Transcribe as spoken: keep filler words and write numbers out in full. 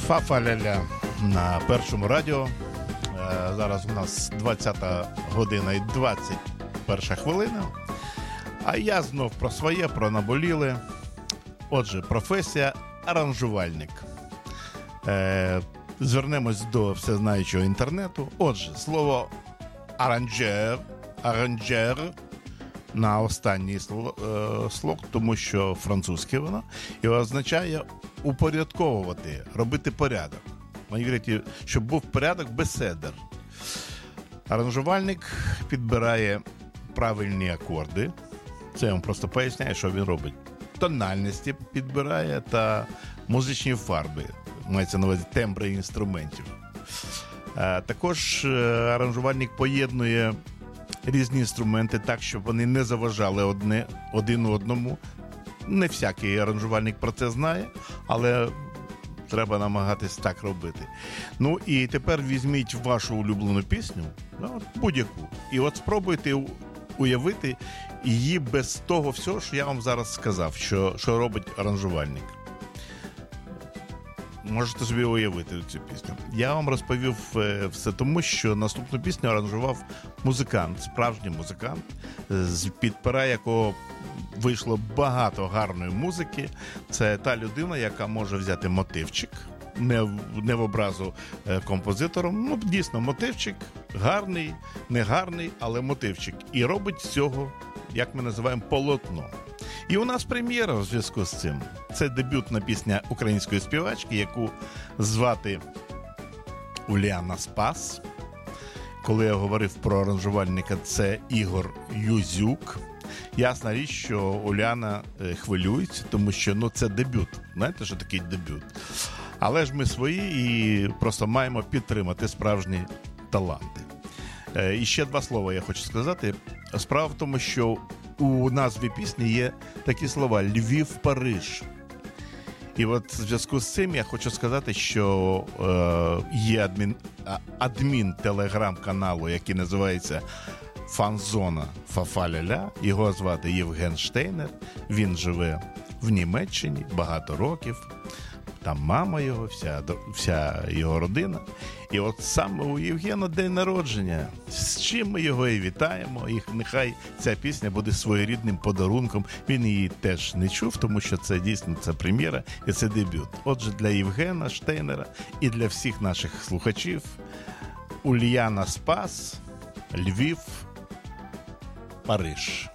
Фа-фа-ля-ля на Першому радіо. Зараз у нас двадцята година і двадцять перша хвилина. А я знов про своє, про наболіле. Отже, професія аранжувальник. Е, звернемось до всезнаючого інтернету. Отже, слово аранжер, аранжер на останній слог, тому що французьке воно, і означає упорядковувати, робити порядок. Мені говорять, щоб був порядок, беседер. Аранжувальник підбирає правильні акорди. Це я вам просто поясняю, що він робить. Тональності підбирає та музичні фарби. Мається на увазі тембри інструментів. А також аранжувальник поєднує різні інструменти так, щоб вони не заважали одне, один одному. Не всякий аранжувальник про це знає, але треба намагатись так робити. Ну і тепер візьміть вашу улюблену пісню, ну, будь-яку, і от спробуйте уявити її без того всього, що я вам зараз сказав, що, що робить аранжувальник. Можете собі уявити цю пісню. Я вам розповів все тому, що наступну пісню аранжував музикант, справжній музикант, з-під пера якого вийшло багато гарної музики. Це та людина, яка може взяти мотивчик, не в, не в образу е, композитором, ну, дійсно, мотивчик, гарний, не гарний, але мотивчик. І робить з цього, як ми називаємо, полотно. І у нас прем'єра в зв'язку з цим. Це дебютна пісня української співачки, яку звати Уляна Спас. Коли я говорив про аранжувальника, це Ігор Юзюк. Ясна річ, що Уляна хвилюється, тому що ну, це дебют. Знаєте, що такий дебют? Але ж ми свої і просто маємо підтримати справжні таланти. І ще два слова я хочу сказати. Справа в тому, що у назві пісні є такі слова «Львів-Париж». І от в зв'язку з цим я хочу сказати, що е, є адмін, адмін телеграм-каналу, який називається «Фанзона Фа-фа-ля-ля». Його звати Євген Штейнер. Він живе в Німеччині багато років. Там мама його, вся, вся його родина. І от саме у Євгена день народження. З чим ми його і вітаємо. І нехай ця пісня буде своєрідним подарунком. Він її теж не чув, тому що це дійсно це прем'єра і це дебют. Отже, для Євгена Штейнера і для всіх наших слухачів Уляна Спас, Львів, Париж.